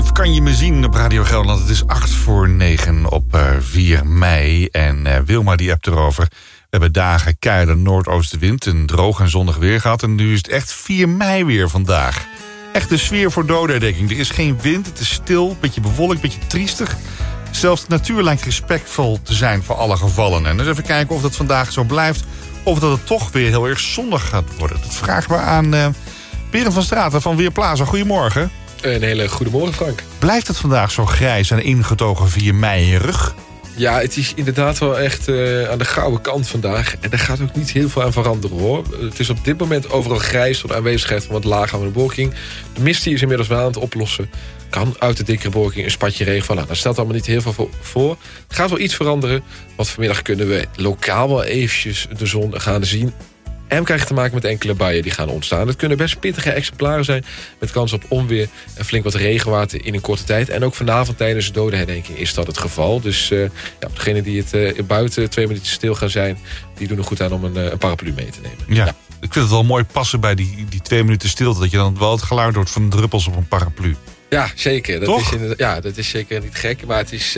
Kan je me zien op Radio Gelderland? Het is 8:45 op 4 mei. En Wilma die appt erover. We hebben dagen keiharde noordoostenwind en droog en zonnig weer gehad. En nu is het echt 4 mei weer vandaag. Echt de sfeer voor dodenherdenking. Er is geen wind, het is stil, een beetje bewolkt, een beetje triestig. Zelfs de natuur lijkt respectvol te zijn voor alle gevallenen. Dus even kijken of dat vandaag zo blijft. Of dat het toch weer heel erg zonnig gaat worden. Dat vragen we aan Berend van Straten van Weerplaza. Goedemorgen. Een hele goede morgen, Frank. Blijft het vandaag zo grijs en ingetogen 4 mei in je rug? Ja, het is inderdaad wel echt aan de gouden kant vandaag. En daar gaat ook niet heel veel aan veranderen, hoor. Het is op dit moment overal grijs door de aanwezigheid van wat lage bewolking. De mist is inmiddels wel aan het oplossen. Kan uit de dikkere bewolking een spatje regen vallen. Daar stelt allemaal niet heel veel voor. Het gaat wel iets veranderen. Want vanmiddag kunnen we lokaal wel eventjes de zon gaan zien. En we krijgen te maken met enkele buien die gaan ontstaan. Het kunnen best pittige exemplaren zijn met kans op onweer en flink wat regenwater in een korte tijd. En ook vanavond tijdens de dodenherdenking is dat het geval. Dus degenen die het buiten 2 minuten stil gaan zijn, die doen er goed aan om een paraplu mee te nemen. Ja. Ik vind het wel mooi passen bij die 2 minuten stilte. Dat je dan wel het geluid hoort van druppels op een paraplu. Ja, zeker. Dat is zeker niet gek. Maar het is,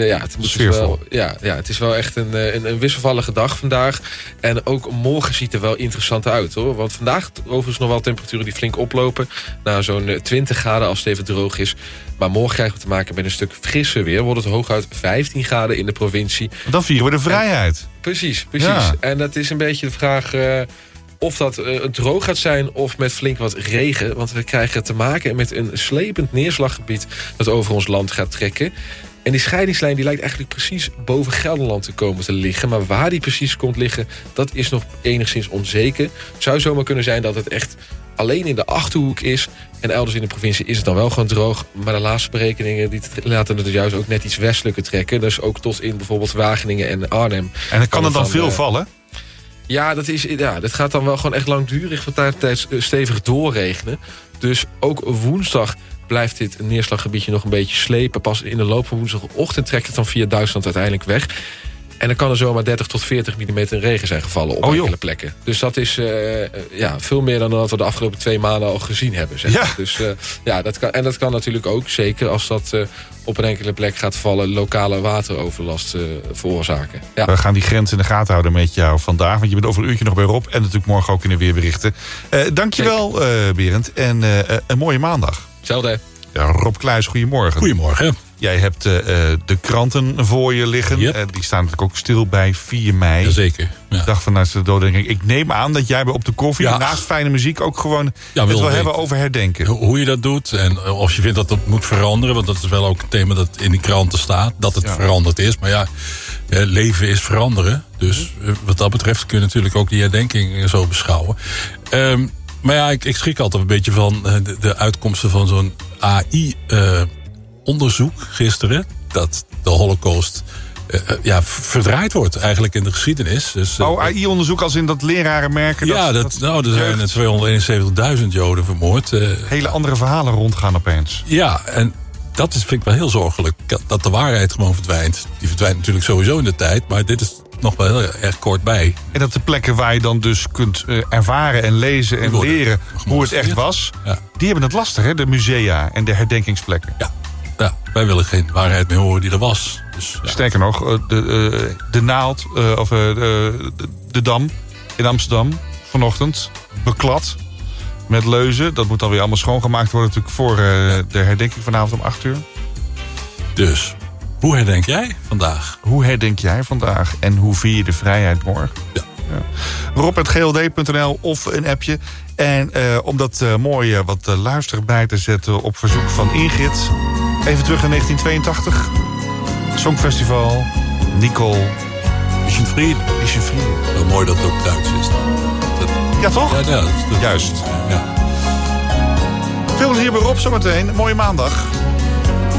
het is wel echt een wisselvallige dag vandaag. En ook morgen ziet er wel interessant uit, hoor. Want vandaag overigens nog wel temperaturen die flink oplopen. Naar zo'n 20 graden als het even droog is. Maar morgen krijgen we te maken met een stuk frisser weer. Wordt het hooguit 15 graden in de provincie. Dan vieren we de vrijheid. Precies. Ja. En dat is een beetje de vraag of dat droog gaat zijn of met flink wat regen. Want we krijgen te maken met een slepend neerslaggebied dat over ons land gaat trekken. En die scheidingslijn die lijkt eigenlijk precies boven Gelderland te komen te liggen. Maar waar die precies komt liggen, dat is nog enigszins onzeker. Het zou zomaar kunnen zijn dat het echt alleen in de Achterhoek is. En elders in de provincie is het dan wel gewoon droog. Maar de laatste berekeningen die laten het juist ook net iets westelijker trekken. Dus ook tot in bijvoorbeeld Wageningen en Arnhem. En dan kan er dan veel vallen? Ja, dat gaat dan wel gewoon echt langdurig van tijd tot tijd stevig doorregenen. Dus ook woensdag blijft dit neerslaggebiedje nog een beetje slepen. Pas in de loop van woensdagochtend trekt het dan via Duitsland uiteindelijk weg. En dan kan er zomaar 30 tot 40 mm regen zijn gevallen op enkele plekken. Dus dat is veel meer dan dat we de afgelopen 2 maanden al gezien hebben. Zeg. Ja. Dus dat kan natuurlijk ook, zeker als dat op een enkele plek gaat vallen, lokale wateroverlast veroorzaken. Ja. We gaan die grens in de gaten houden met jou vandaag. Want je bent over een uurtje nog bij Rob. En natuurlijk morgen ook in de weerberichten. Dankjewel, Berend. En een mooie maandag. Hetzelfde. Ja, Rob Kluijs, goedemorgen. Goedemorgen. Jij hebt de kranten voor je liggen. Yep. Die staan natuurlijk ook stil bij 4 mei. Jazeker. Ja. Dag vanuit de dodenherdenking. Ik neem aan dat jij op de koffie, naast fijne muziek, ook gewoon het wil hebben over herdenken. Hoe je dat doet en of je vindt dat dat moet veranderen. Want dat is wel ook een thema dat in die kranten staat. Dat het veranderd is. Maar leven is veranderen. Dus wat dat betreft kun je natuurlijk ook die herdenking zo beschouwen. Maar ik schrik altijd een beetje van de uitkomsten van zo'n AI-onderzoek gisteren. Dat de Holocaust verdraaid wordt eigenlijk in de geschiedenis. Dus, AI-onderzoek als in dat leraren merken er zijn 271.000 Joden vermoord. Hele andere verhalen rondgaan opeens. Ja, en dat vind ik wel heel zorgelijk. Dat de waarheid gewoon verdwijnt. Die verdwijnt natuurlijk sowieso in de tijd, maar dit is nog wel heel erg kort bij. En dat de plekken waar je dan dus kunt ervaren en lezen en leren hoe het echt was, die hebben het lastig, hè? De musea en de herdenkingsplekken. Ja, wij willen geen waarheid meer horen die er was. Dus, sterker nog, de Naald, of de Dam in Amsterdam vanochtend beklad met leuzen. Dat moet dan weer allemaal schoongemaakt worden natuurlijk voor de herdenking vanavond om 8 uur. Dus, hoe herdenk jij vandaag? Hoe herdenk jij vandaag en hoe vier je de vrijheid morgen? Ja. Rob@gld.nl of een appje. En om dat mooie wat luister bij te zetten op verzoek van Ingrid. Even terug naar 1982. Songfestival. Nicole. Is je vriend? Wel mooi dat het ook Duits is. Ja, toch? Ja, juist. Ja. Veel plezier bij Rob zometeen. Mooie maandag.